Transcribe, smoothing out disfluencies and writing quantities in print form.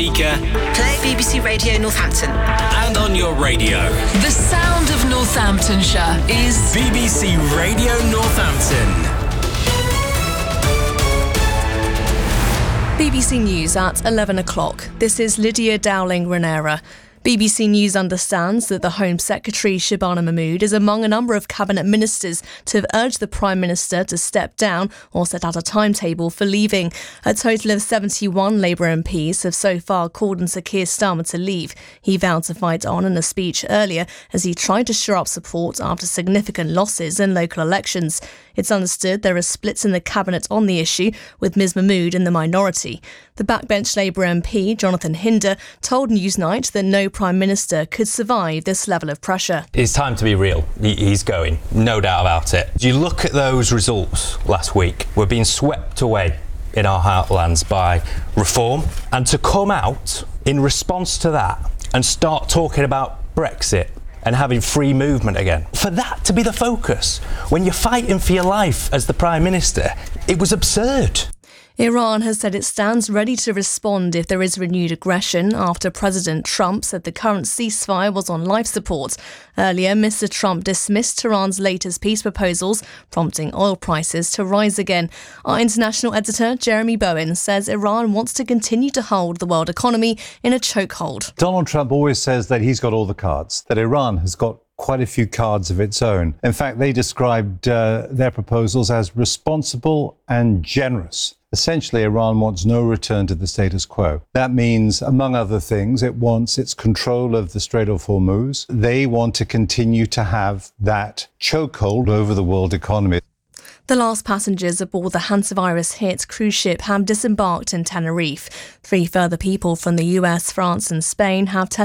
speaker, play BBC Radio Northampton, and on your radio. The sound of Northamptonshire is BBC Radio Northampton. BBC News at 11 o'clock. This is Lydia Dowling-Ranera. BBC News understands that the Home Secretary Shabana Mahmood is among a number of Cabinet Ministers to have urged the Prime Minister to step down or set out a timetable for leaving. A total of 71 Labour MPs have so far called on Sir Keir Starmer to leave. He vowed to fight on in a speech earlier as he tried to shore up support after significant losses in local elections. It's understood there are splits in the Cabinet on the issue, with Ms Mahmood in the minority. The backbench Labour MP, Jonathan Hinder, told Newsnight that no Prime Minister could survive this level of pressure. It's time to be real. He's going, no doubt about it. You look at those results last week, we're being swept away in our heartlands by reform, and to come out in response to that and start talking about Brexit and having free movement again, for that to be the focus when you're fighting for your life as the Prime Minister, it was absurd. Iran has said it stands ready to respond if there is renewed aggression after President Trump said the current ceasefire was on life support. Earlier, Mr Trump dismissed Tehran's latest peace proposals, prompting oil prices to rise again. Our international editor, Jeremy Bowen, says Iran wants to continue to hold the world economy in a chokehold. Donald Trump always says that he's got all the cards, that Iran has got quite a few cards of its own. In fact, they described their proposals as responsible and generous. Essentially, Iran wants no return to the status quo. That means, among other things, it wants its control of the Strait of Hormuz. They want to continue to have that chokehold over the world economy. The last passengers aboard the hantavirus-hit cruise ship have disembarked in Tenerife. 3 further people from the US, France and Spain have tested